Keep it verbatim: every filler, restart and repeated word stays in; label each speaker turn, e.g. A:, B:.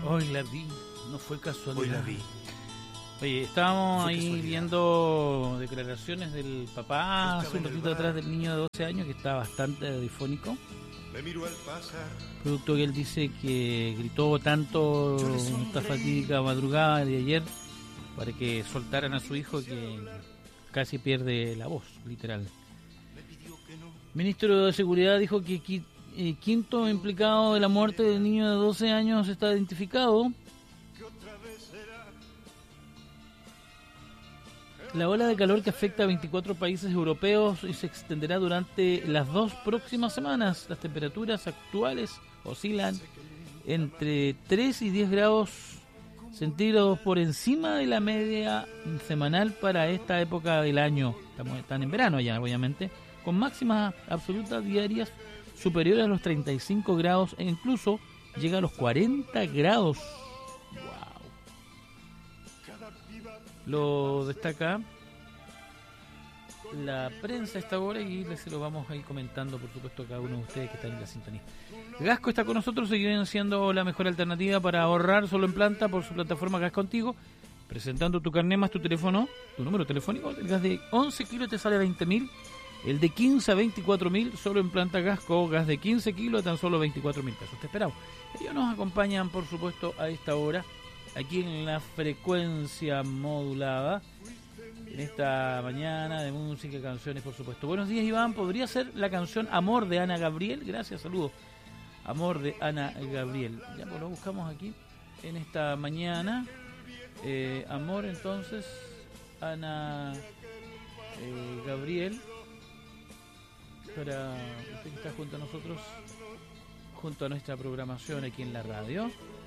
A: Hoy la vi, no fue casualidad.
B: Hoy la vi.
A: Oye, estábamos
B: Fue
A: ahí
B: casualidad.
A: viendo declaraciones del papá
B: Estaba
A: hace un
B: en el
A: ratito
B: bar.
A: atrás del niño de doce años que está bastante difónico.
B: Me miró al pasar.
A: Producto que él dice que gritó tanto
B: Yo le
A: esta
B: sonreí.
A: fatídica madrugada de ayer para que soltaran a su hijo que casi pierde la voz, literal.
B: Me pidió que no.
A: Ministro de Seguridad dijo que qui- eh, quinto implicado de la muerte del niño de doce años está identificado.
B: Que otra vez será.
A: La ola de calor que afecta a veinticuatro países europeos y se extenderá durante las dos próximas semanas. Las temperaturas actuales oscilan entre tres y diez grados centígrados por encima de la media semanal para esta época del año. Estamos están en verano ya, obviamente, con máximas absolutas diarias superiores a los treinta y cinco grados e incluso llega a los cuarenta grados. Wow. Lo destaca la prensa a esta hora y les lo vamos a ir comentando, por supuesto, a cada uno de ustedes que están en la sintonía. Gasco está con nosotros, siguen siendo la mejor alternativa para ahorrar solo en planta por su plataforma Gas Contigo, presentando tu carnet más tu teléfono, tu número telefónico. El gas de once kilos te sale a veinte mil, el de quince a veinticuatro mil solo en planta Gasco, gas de quince kilos a tan solo veinticuatro mil pesos. Te esperamos. Ellos nos acompañan, por supuesto, a esta hora, aquí en la frecuencia modulada, en esta mañana de música y canciones, por supuesto. Buenos días, Iván. ¿Podría ser la canción Amor de Ana Gabriel? Gracias, saludos. Amor de Ana Gabriel. Ya pues lo buscamos aquí en esta mañana. Eh, amor, entonces, Ana eh, Gabriel. Para usted que está junto a nosotros, junto a nuestra programación aquí en la radio.